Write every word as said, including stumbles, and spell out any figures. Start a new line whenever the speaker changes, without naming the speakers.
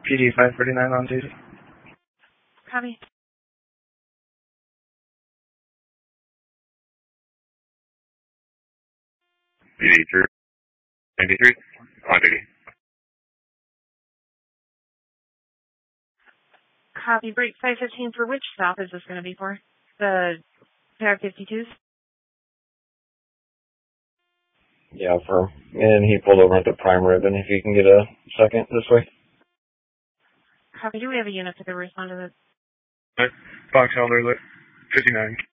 P D five forty-nine on duty.
Copy.
P D three ninety-three on duty.
Copy. Break five fifteen for which stop is this going to be for? The pair fifty-twos?
Yeah, for and he pulled over at the prime ribbon. If you can get a second this way.
Copy. Do we have a unit that could respond to this?
Fox Elder, fifty-nine.